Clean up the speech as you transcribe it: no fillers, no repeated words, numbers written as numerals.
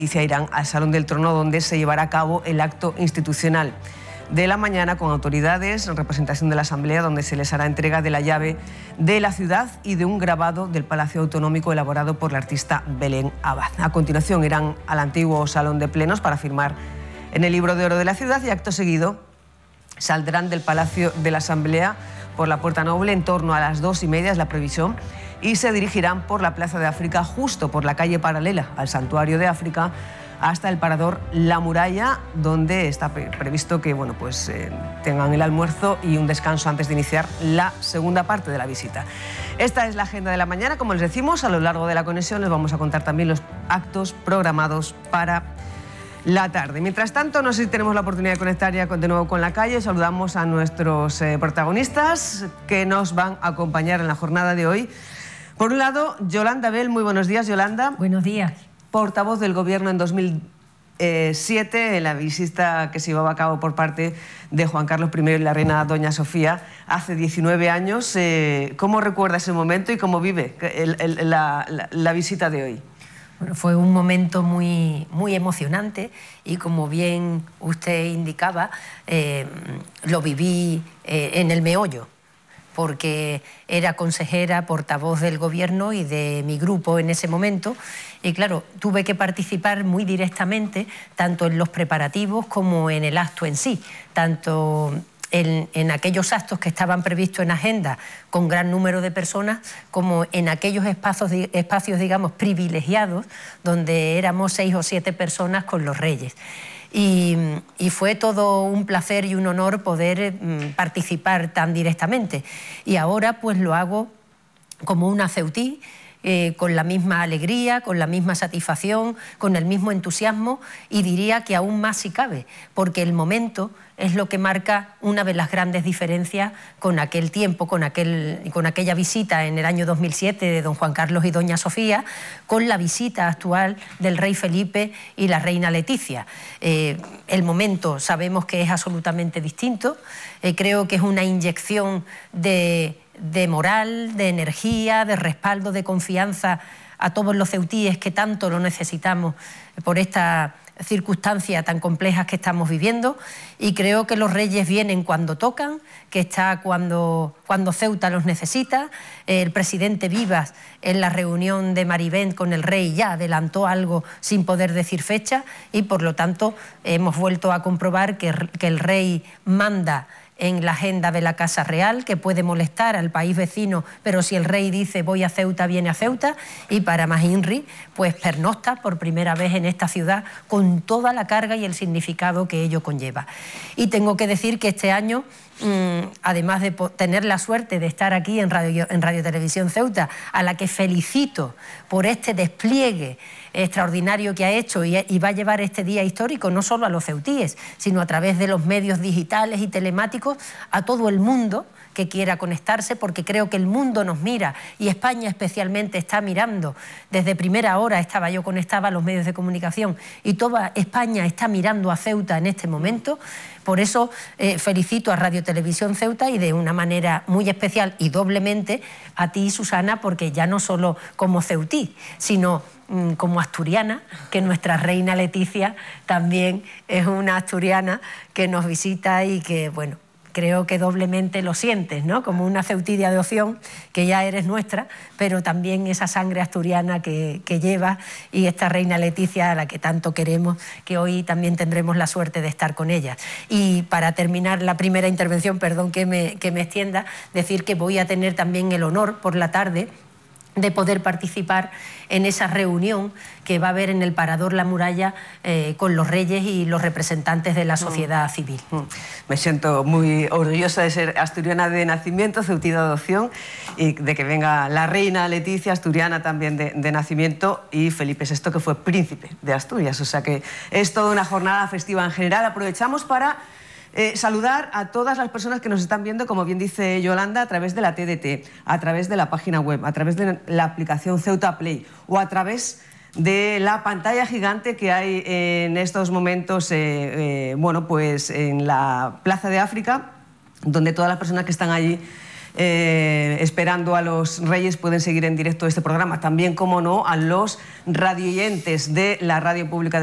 y se irán al Salón del Trono, donde se llevará a cabo el acto institucional de la mañana con autoridades en representación de la Asamblea, donde se les hará entrega de la llave de la ciudad y de un grabado del Palacio Autonómico elaborado por la artista Belén Abad. A continuación irán al antiguo Salón de Plenos para firmar en el Libro de Oro de la ciudad y acto seguido saldrán del Palacio de la Asamblea por la Puerta Noble en torno a las 2:30, es la previsión, y se dirigirán por la Plaza de África, justo por la calle paralela al Santuario de África, hasta el parador La Muralla, donde está previsto que tengan el almuerzo y un descanso antes de iniciar la segunda parte de la visita. Esta es la agenda de la mañana. Como les decimos, a lo largo de la conexión les vamos a contar también los actos programados para la tarde. Mientras tanto, no sé si tenemos la oportunidad de conectar ya de nuevo con la calle. Saludamos a nuestros protagonistas que nos van a acompañar en la jornada de hoy. Por un lado, Yolanda Bell. Muy buenos días, Yolanda. Buenos días. Portavoz del Gobierno en 2007, en la visita que se llevaba a cabo por parte de Juan Carlos I y la reina Doña Sofía hace 19 años. ¿Cómo recuerda ese momento y cómo vive la visita de hoy? Bueno, fue un momento muy emocionante y, como bien usted indicaba, lo viví en el meollo, porque era consejera, portavoz del Gobierno y de mi grupo en ese momento, y claro, tuve que participar muy directamente tanto en los preparativos como en el acto en sí, tanto en aquellos actos que estaban previstos en agenda con gran número de personas, como en aquellos espacios digamos, privilegiados, donde éramos 6 o 7 personas con los reyes. Y fue todo un placer y un honor poder participar tan directamente. Y ahora pues lo hago como una ceutí, con la misma alegría, con la misma satisfacción, con el mismo entusiasmo, y diría que aún más si cabe, porque el momento es lo que marca una de las grandes diferencias con aquel tiempo, con aquella visita en el año 2007 de don Juan Carlos y doña Sofía, con la visita actual del rey Felipe y la reina Leticia. El momento sabemos que es absolutamente distinto. Creo que es una inyección de moral, de energía, de respaldo, de confianza a todos los ceutíes que tanto lo necesitamos por esta circunstancias tan complejas que estamos viviendo, y creo que los reyes vienen cuando tocan, que está cuando Ceuta los necesita. El presidente Vivas en la reunión de Marivent con el rey ya adelantó algo sin poder decir fecha, y por lo tanto hemos vuelto a comprobar que el rey manda en la agenda de la Casa Real, que puede molestar al país vecino, pero si el rey dice voy a Ceuta, viene a Ceuta, y para más INRI, pues pernocta por primera vez en esta ciudad con toda la carga y el significado que ello conlleva. Y tengo que decir que este año, además de tener la suerte de estar aquí en Radio Televisión Ceuta, a la que felicito por este despliegue extraordinario que ha hecho y va a llevar este día histórico no solo a los ceutíes, sino a través de los medios digitales y telemáticos a todo el mundo que quiera conectarse, porque creo que el mundo nos mira, y España especialmente está mirando. Desde primera hora estaba yo conectada a los medios de comunicación y toda España está mirando a Ceuta en este momento. Por eso felicito a Radio Televisión Ceuta, y de una manera muy especial y doblemente a ti, Susana, porque ya no solo como ceutí, sino como asturiana, que nuestra reina Leticia también es una asturiana que nos visita y que, bueno, creo que doblemente lo sientes, ¿no? Como una ceutí de adopción, que ya eres nuestra, pero también esa sangre asturiana que llevas, y esta reina Leticia a la que tanto queremos, que hoy también tendremos la suerte de estar con ella. Y para terminar la primera intervención, perdón que me extienda, decir que voy a tener también el honor por la tarde de poder participar en esa reunión que va a haber en el Parador La Muralla con los reyes y los representantes de la sociedad civil. Me siento muy orgullosa de ser asturiana de nacimiento, ceutí de adopción, y de que venga la reina Leticia, asturiana también de nacimiento, y Felipe VI, que fue príncipe de Asturias. O sea que es toda una jornada festiva en general. Aprovechamos para saludar a todas las personas que nos están viendo, como bien dice Yolanda, a través de la TDT, a través de la página web, a través de la aplicación Ceuta Play, o a través de la pantalla gigante que hay en estos momentos en la Plaza de África, donde todas las personas que están allí esperando a los Reyes pueden seguir en directo este programa. También, como no, a los radioyentes de la Radio Pública